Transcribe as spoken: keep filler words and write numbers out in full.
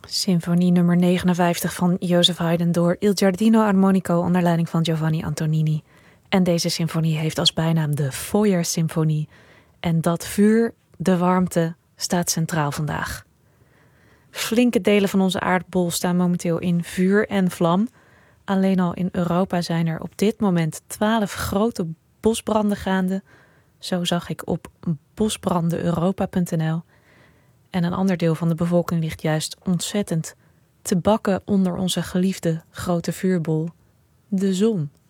Symfonie nummer negenenvijftig van Joseph Haydn door Il Giardino Armonico onder leiding van Giovanni Antonini. En deze symfonie heeft als bijnaam de Feuersymfonie. En dat vuur, de warmte, staat centraal vandaag. Flinke delen van onze aardbol staan momenteel in vuur en vlam. Alleen al in Europa zijn er op dit moment twaalf grote bosbranden gaande. Zo zag ik op bosbrandeneuropa punt n l. En een ander deel van de bevolking ligt juist ontzettend te bakken onder onze geliefde grote vuurbol, de zon.